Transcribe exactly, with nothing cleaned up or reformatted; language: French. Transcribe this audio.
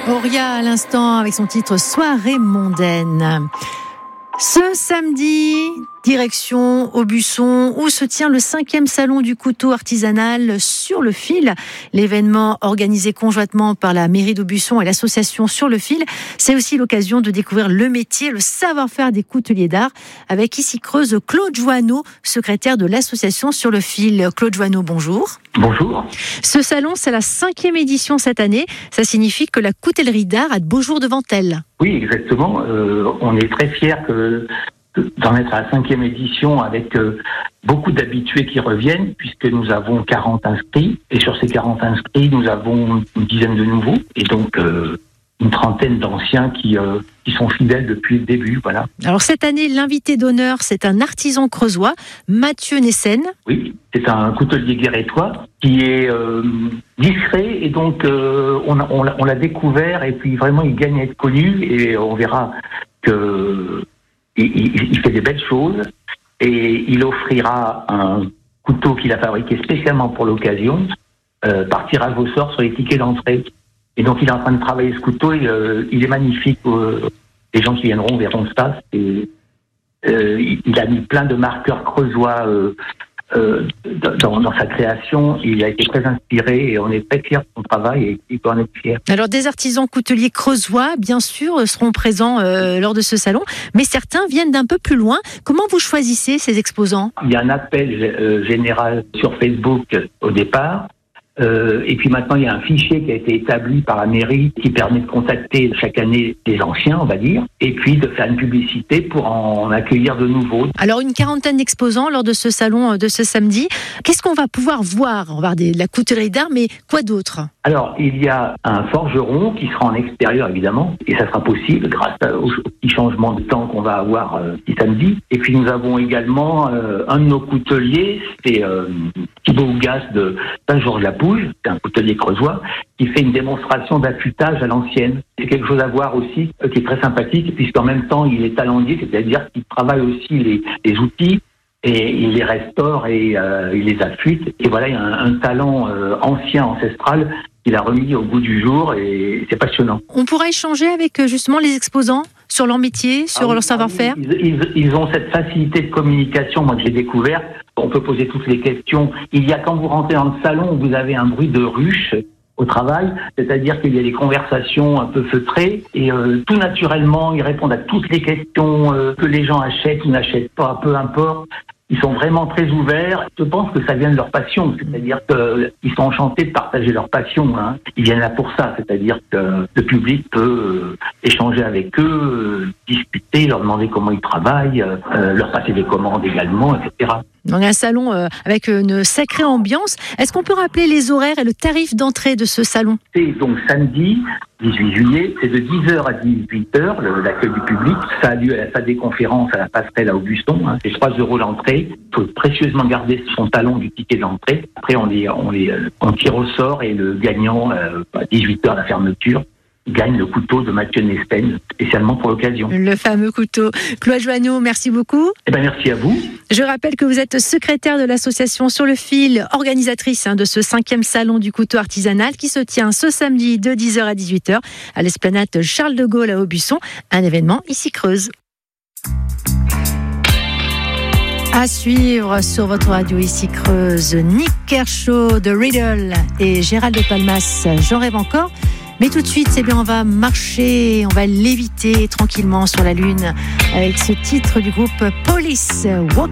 Auria à l'instant avec son titre Soirée mondaine. Ce samedi, direction Aubusson, où se tient le cinquième salon du couteau artisanal Sur le Fil. L'événement organisé conjointement par la mairie d'Aubusson et l'association Sur le Fil, c'est aussi l'occasion de découvrir le métier, le savoir-faire des couteliers d'art, avec ici Creuse Claude Joanneau, secrétaire de l'association Sur le Fil. Claude Joanneau, bonjour. Bonjour. Ce salon, c'est la cinquième édition cette année. Ça signifie que la coutellerie d'art a de beaux jours devant elle. Oui, exactement. Euh, on est très fiers que, d'en être à la cinquième édition avec euh, beaucoup d'habitués qui reviennent, puisque nous avons quarante inscrits. Et sur ces quarante inscrits, nous avons une dizaine de nouveaux. Et donc, euh, une trentaine d'anciens qui, euh, qui sont fidèles depuis le début. Voilà. Alors cette année, l'invité d'honneur, c'est un artisan creusois, Mathieu Nessen. Oui, c'est un coutelier guérétois qui est euh, discret et donc euh, on, a, on, l'a, on l'a découvert et puis vraiment il gagne à être connu et on verra que il, il, il fait des belles choses et il offrira un couteau qu'il a fabriqué spécialement pour l'occasion euh, par tirage au sort sur les tickets d'entrée. Et donc il est en train de travailler ce couteau, et, euh, il est magnifique. Euh, les gens qui viendront verront ça. Et, euh, il a mis plein de marqueurs creusois euh, euh, dans, dans sa création. Il a été très inspiré et on est très fiers de son travail et il peut en être fier. Alors des artisans couteliers creusois, bien sûr, seront présents euh, lors de ce salon, mais certains viennent d'un peu plus loin. Comment vous choisissez ces exposants ? Il y a un appel euh, général sur Facebook au départ. Euh, et puis maintenant, il y a un fichier qui a été établi par la mairie qui permet de contacter chaque année des anciens, on va dire, et puis de faire une publicité pour en accueillir de nouveaux. Alors, une quarantaine d'exposants lors de ce salon de ce samedi. Qu'est-ce qu'on va pouvoir voir ? On va voir des, de la coutellerie d'art, mais quoi d'autre ? Alors, il y a un forgeron qui sera en extérieur, évidemment, et ça sera possible grâce au, au petit changement de temps qu'on va avoir euh, ce samedi. Et puis, nous avons également euh, un de nos couteliers, c'est euh, Thibaut Ougas de Saint-Georges-la-Pouge, c'est un coutelier creusois, qui fait une démonstration d'affûtage à l'ancienne. C'est quelque chose à voir aussi, euh, qui est très sympathique, puisqu'en même temps, il est talendier, c'est-à-dire qu'il travaille aussi les, les outils, et il les restaure et euh, il les affûte. Et voilà, il y a un, un talent euh, ancien, ancestral, qu'il a remis au goût du jour et c'est passionnant. On pourra échanger avec justement les exposants sur leur métier, sur ah, leur savoir-faire. Ils, ils, ils ont cette facilité de communication, moi que j'ai découvert. On peut poser toutes les questions. Il y a, quand vous rentrez dans le salon, vous avez un bruit de ruche au travail, c'est-à-dire qu'il y a des conversations un peu feutrées et euh, tout naturellement, ils répondent à toutes les questions euh, que les gens achètent ou n'achètent pas, peu importe. Ils sont vraiment très ouverts. Je pense que ça vient de leur passion, c'est-à-dire qu'ils sont enchantés de partager leur passion. Hein. Ils viennent là pour ça, c'est-à-dire que le public peut euh, échanger avec eux, euh, discuter, leur demander comment ils travaillent, euh, leur passer des commandes également, et cetera. Donc un salon euh, avec une sacrée ambiance. Est-ce qu'on peut rappeler les horaires et le tarif d'entrée de ce salon ? C'est donc samedi dix-huit juillet, c'est de dix heures à dix-huit heures, le, l'accueil du public. Ça a lieu à la salle des conférences à la passerelle à Aubusson. Hein. C'est trois euros l'entrée. Il faut précieusement garder son talon du ticket d'entrée. Après, on les, on les, on tire au sort et le gagnant, euh, à dix-huit heures à la fermeture, gagne le couteau de Mathieu Nessen, spécialement pour l'occasion. Le fameux couteau. Claude Joanneau, merci beaucoup. Eh ben, merci à vous. Je rappelle que vous êtes secrétaire de l'association Sur le Fil, organisatrice hein, de ce cinquième salon du couteau artisanal qui se tient ce samedi de dix heures à dix-huit heures à l'esplanade Charles de Gaulle à Aubusson, un événement ici Creuse. À suivre sur votre radio ici Creuse, Nick Kershaw de Riddle et Gérald de Palmas, j'en rêve encore. Mais tout de suite, c'est bien, on va marcher, on va léviter tranquillement sur la lune avec ce titre du groupe Police, Walk